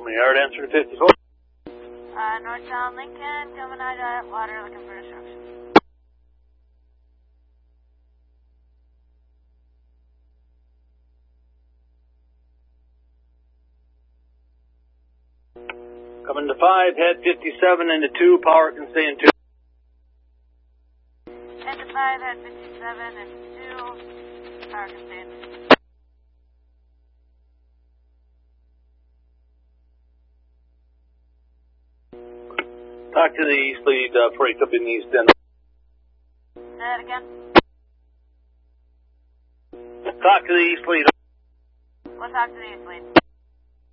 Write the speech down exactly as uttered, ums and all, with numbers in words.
Norman Yard, answer to fifty-four. Uh, northbound Lincoln, coming out of water, looking for instructions. Coming to five, head fifty-seven into two, power can stay in two. Head to five, head fifty-seven and two, power can stay in two. Talk to the east lead, uh, freight up in the east end. Say that again? Talk to the east lead. We'll talk to the east lead.